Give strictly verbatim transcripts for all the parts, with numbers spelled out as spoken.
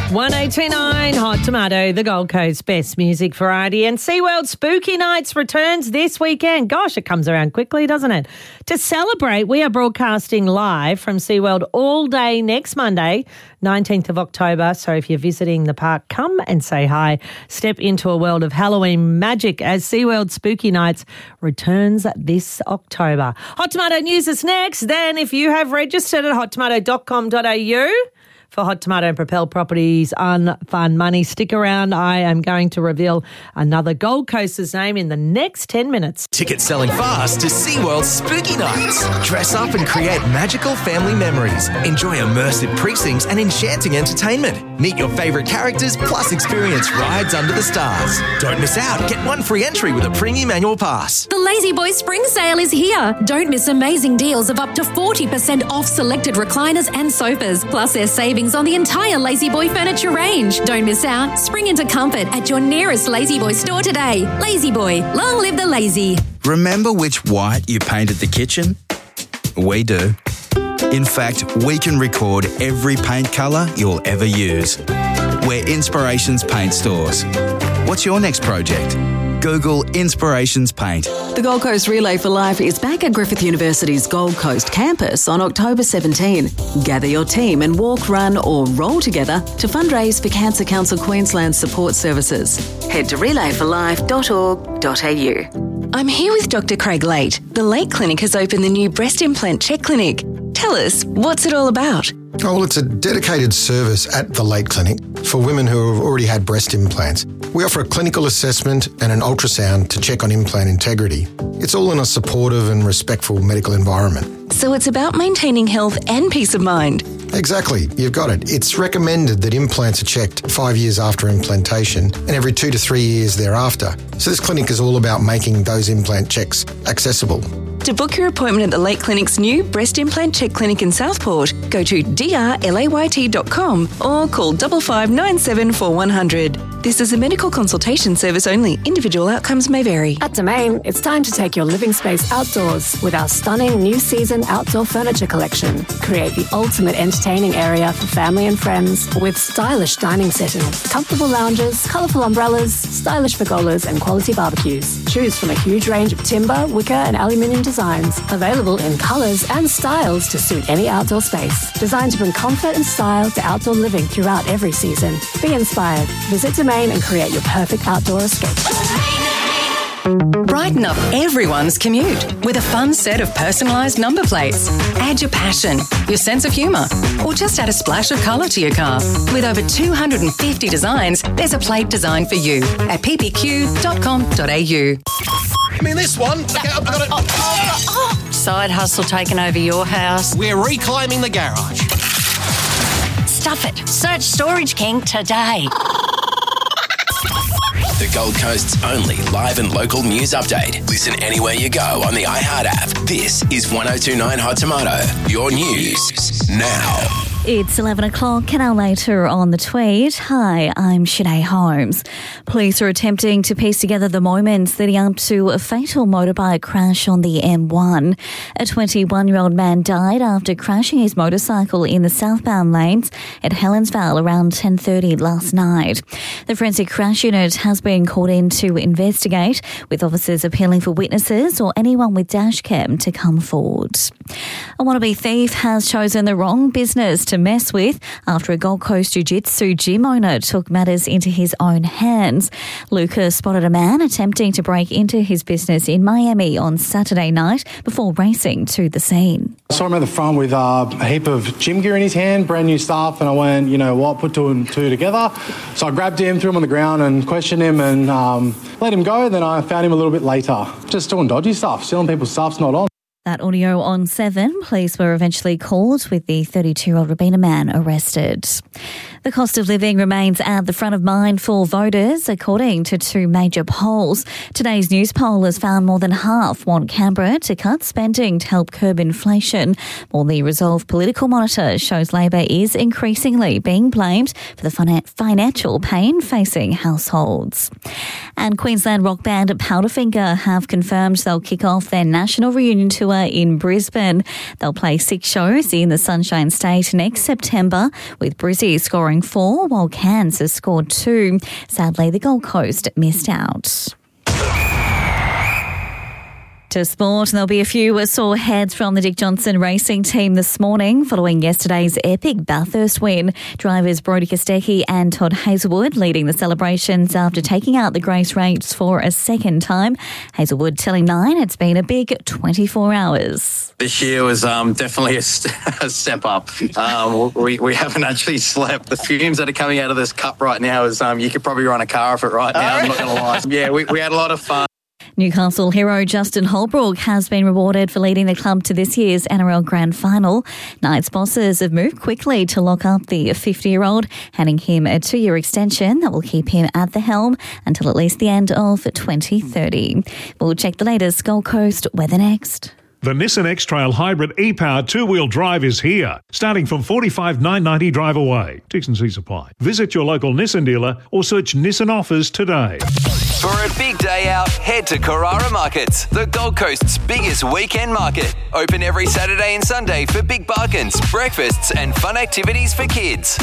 one oh two nine Hot Tomato, the Gold Coast best music variety, and SeaWorld Spooky Nights returns this weekend. Gosh, it comes around quickly, doesn't it? To celebrate, we are broadcasting live from SeaWorld all day next Monday, nineteenth of October. So if you're visiting the park, come and say hi. Step into a world of Halloween magic as SeaWorld Spooky Nights returns this October. Hot Tomato News is next. Then if you have registered at hot tomato dot com dot a u for Hot Tomato and Propel Properties Unfun Money, stick around. I am going to reveal another Gold Coaster's name in the next ten minutes. Tickets selling fast to SeaWorld Spooky Nights. Dress up and create magical family memories. Enjoy immersive precincts and enchanting entertainment. Meet your favourite characters plus experience rides under the stars. Don't miss out. Get one free entry with a premium annual pass. The Lazy Boy Spring Sale is here. Don't miss amazing deals of up to forty percent off selected recliners and sofas. Plus there's savings on the entire Lazy Boy furniture range. Don't miss out. Spring into comfort at your nearest Lazy Boy store today. Lazy Boy, long live the lazy. Remember which white you painted the kitchen? We do. In fact, we can record every paint colour you'll ever use. We're Inspirations Paint Stores. What's your next project? Google Inspirations Paint. The Gold Coast Relay for Life is back at Griffith University's Gold Coast campus on October seventeenth. Gather your team and walk, run or roll together to fundraise for Cancer Council Queensland support services. Head to relay for life dot org dot a u. I'm here with Doctor Craig Late. The Late Clinic has opened the new breast implant check clinic. Tell us, what's it all about? Oh, well, it's a dedicated service at the Late Clinic for women who have already had breast implants. We offer a clinical assessment and an ultrasound to check on implant integrity. It's all in a supportive and respectful medical environment. So it's about maintaining health and peace of mind. Exactly, you've got it. It's recommended that implants are checked five years after implantation and every two to three years thereafter. So this clinic is all about making those implant checks accessible. To book your appointment at the Late Clinic's new breast implant check clinic in Southport, go to d r layt dot com or call five five nine seven four one zero zero. This is a medical consultation service only. Individual outcomes may vary. At Domain, it's time to take your living space outdoors with our stunning new season outdoor furniture collection. Create the ultimate entertaining area for family and friends with stylish dining settings, comfortable lounges, colourful umbrellas, stylish pergolas and quality barbecues. Choose from a huge range of timber, wicker and aluminium designs, available in colours and styles to suit any outdoor space. Designed to bring comfort and style to outdoor living throughout every season. Be inspired. Visit Domain and create your perfect outdoor escape. Brighten up everyone's commute with a fun set of personalised number plates. Add your passion, your sense of humour, or just add a splash of colour to your car. With over two hundred fifty designs, there's a plate designed for you at p p q dot com dot a u. I mean, this one. Okay, I've got it. Oh, oh, oh. Side hustle taking over your house. We're reclaiming the garage. Stuff it. Search Storage King today. The Gold Coast's only live and local news update. Listen anywhere you go on the iHeart app. This is one oh two nine Hot Tomato. Your news now. It's eleven o'clock, an hour later on the tweet. Hi, I'm Sinead Holmes. Police are attempting to piece together the moments leading up to a fatal motorbike crash on the M one. A twenty-one-year-old man died after crashing his motorcycle in the southbound lanes at Helensvale around ten thirty last night. The forensic crash unit has been called in to investigate, with officers appealing for witnesses or anyone with dashcam to come forward. A wannabe thief has chosen the wrong business to mess with after a Gold Coast Jiu-Jitsu gym owner took matters into his own hands. Lucas spotted a man attempting to break into his business in Miami on Saturday night before racing to the scene. I saw him at the front with uh, a heap of gym gear in his hand, brand new stuff, and I went, you know what, put two and two together. So I grabbed him, threw him on the ground and questioned him and um, let him go. Then I found him a little bit later, just doing dodgy stuff, stealing people's stuff's not on. That audio on seven. Police were eventually called with the thirty-two-year-old Robina man arrested. The cost of living remains at the front of mind for voters, according to two major polls. Today's news poll has found more than half want Canberra to cut spending to help curb inflation. While the Resolve Political Monitor shows Labor is increasingly being blamed for the financial pain facing households. And Queensland rock band Powderfinger have confirmed they'll kick off their national reunion tour in Brisbane. They'll play six shows in the Sunshine State next September, with Brizzy scoring scoring four, while Cairns has scored two. Sadly, the Gold Coast missed out. To sport, there'll be a few sore heads from the Dick Johnson racing team this morning following yesterday's epic Bathurst win. Drivers Brodie Kostecki and Todd Hazelwood leading the celebrations after taking out the Grace race for a second time. Hazelwood telling Nine it's been a big twenty-four hours. This year was um, definitely a, st- a step up. Um, we, we haven't actually slept. The fumes that are coming out of this cup right now is um, you could probably run a car off it right now, I'm not going to lie. Yeah, we, we had a lot of fun. Newcastle hero Justin Holbrook has been rewarded for leading the club to this year's N R L Grand Final. Knights bosses have moved quickly to lock up the fifty-year-old, handing him a two-year extension that will keep him at the helm until at least the end of twenty thirty. We'll check the latest Gold Coast weather next. The Nissan X-Trail Hybrid e-Power two-wheel drive is here, starting from forty-five thousand nine hundred ninety dollars drive away. T's and C's apply. Visit your local Nissan dealer or search Nissan offers today. For a big day out, head to Carrara Markets, the Gold Coast's biggest weekend market. Open every Saturday and Sunday for big bargains, breakfasts and fun activities for kids.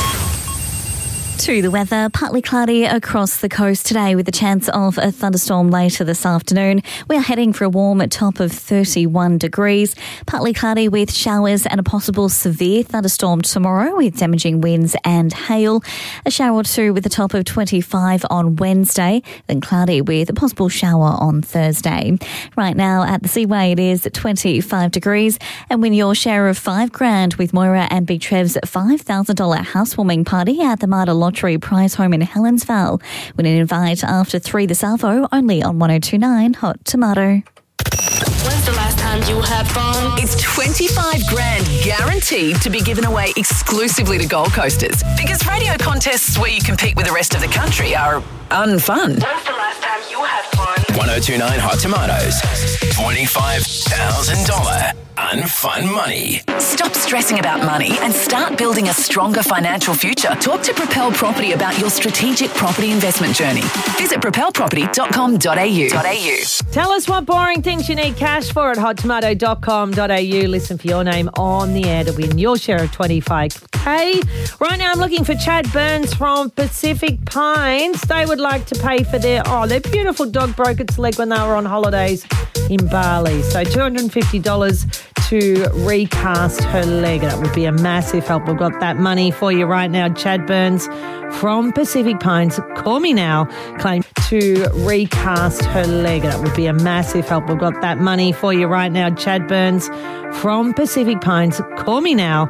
To the weather, partly cloudy across the coast today with a chance of a thunderstorm later this afternoon. We are heading for a warm top of thirty-one degrees. Partly cloudy with showers and a possible severe thunderstorm tomorrow with damaging winds and hail. A shower or two with a top of twenty-five on Wednesday, then cloudy with a possible shower on Thursday. Right now at the Seaway it is twenty-five degrees, and win your share of five grand with Moira and Big Trev's five thousand dollars housewarming party at the Marta Lottery Prize Home in Helensvale. Win an invite after three this Alvo, only on one oh two point nine Hot Tomato. When's the last time you had fun? It's twenty-five grand guaranteed to be given away exclusively to Gold Coasters. Because radio contests where you compete with the rest of the country are unfun. When's the last time you had fun? one oh two point nine Hot Tomatoes. twenty-five thousand dollars unfun money. Stop stressing about money and start building a stronger financial future. Talk to Propel Property about your strategic property investment journey. Visit propel property dot com dot a u. Tell us what boring things you need cash for at hot tomato dot com dot a u. Listen for your name on the air to win your share of twenty-five K. Right now I'm looking for Chad Burns from Pacific Pines. They would like to pay for their, oh, their beautiful dog broke its leg when they were on holidays in Bali. So two hundred fifty dollars to recast her leg. That would be a massive help. We've got that money for you right now. Chad Burns from Pacific Pines. Call me now. Claim to recast her leg. That would be a massive help. We've got that money for you right now. Chad Burns from Pacific Pines. Call me now.